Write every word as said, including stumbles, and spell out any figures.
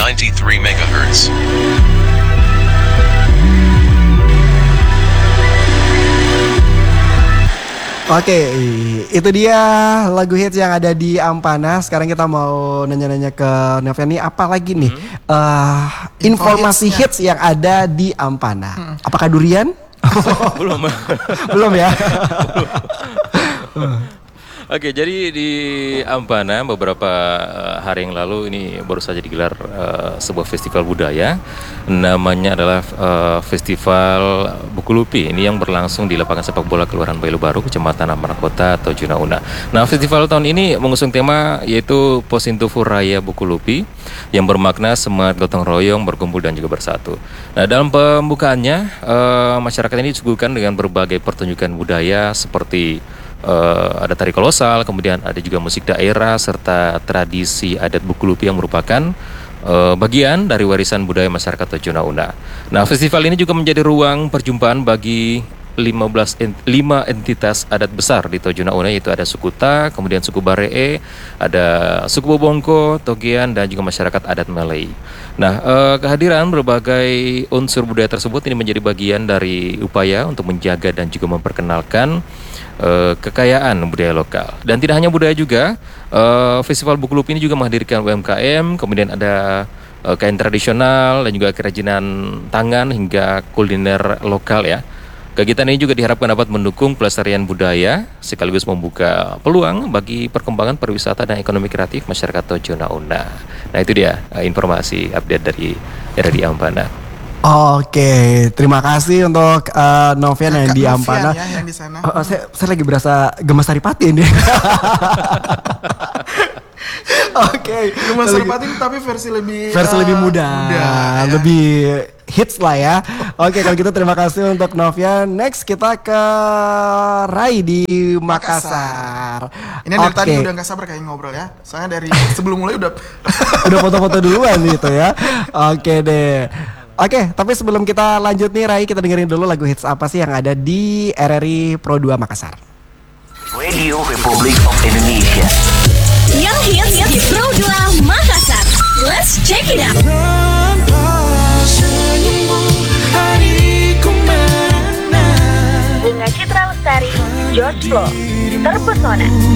ninety-three megahertz. Oke, itu dia lagu hits yang ada di Ampana. Sekarang kita mau nanya-nanya ke Novian nih, apa lagi nih hmm. uh, informasi hits, hits yang ada di Ampana? Hmm. Apakah durian? Belum. Belum ya? Oke, jadi di Ampana beberapa hari yang lalu ini baru saja digelar uh, sebuah festival budaya. Namanya adalah uh, Festival Bukulupi. Ini yang berlangsung di lapangan sepak bola Kelurahan Bailu Baru, Kecamatan Ampana Kota atau Junauna. Nah, festival tahun ini mengusung tema yaitu Posintufu Raya Bukulupi yang bermakna semangat gotong royong, berkumpul dan juga bersatu. Nah, dalam pembukaannya uh, masyarakat ini disuguhkan dengan berbagai pertunjukan budaya seperti Uh, ada tari kolosal, kemudian ada juga musik daerah serta tradisi adat Bukulupi yang merupakan uh, bagian dari warisan budaya masyarakat Tojonauna. Nah, festival ini juga menjadi ruang perjumpaan bagi lima belas ent- lima entitas adat besar di Tojonauna, yaitu ada suku Ta, kemudian suku Baree, ada suku Bobongko, Togean dan juga masyarakat adat Malay. Nah, eh, kehadiran berbagai unsur budaya tersebut ini menjadi bagian dari upaya untuk menjaga dan juga memperkenalkan Uh, kekayaan budaya lokal. Dan tidak hanya budaya juga, uh, Festival Bukulupi ini juga menghadirkan U M K M, kemudian ada uh, kain tradisional dan juga kerajinan tangan hingga kuliner lokal ya. Kegiatan ini juga diharapkan dapat mendukung pelestarian budaya sekaligus membuka peluang bagi perkembangan pariwisata dan ekonomi kreatif masyarakat Tojonauna. Nah, itu dia uh, informasi update dari R R I Ampana. Oke, terima kasih untuk uh, Novian yang di Ampana. Ya, yang di sana. Uh, uh, saya, saya lagi berasa gemas Saripati ini. Oke, gemas Saripati tapi versi lebih versi uh, lebih muda, muda ya. Lebih hits lah ya. Oke, kalau gitu terima kasih untuk Novian. Next kita ke Rai di Makassar. Makassar. Ini dari okay. tadi udah nggak sabar kayak ngobrol ya. Soalnya dari sebelum mulai udah udah foto-foto duluan gitu ya. Oke deh. Oke, tapi sebelum kita lanjut nih Rai, kita dengerin dulu lagu hits apa sih yang ada di R R I Pro dua Makassar. Radio Republik of Indonesia. Yang hits di Pro dua Makassar. Let's check it out. Bunga Citra Lestari, George Flo, Terpesona.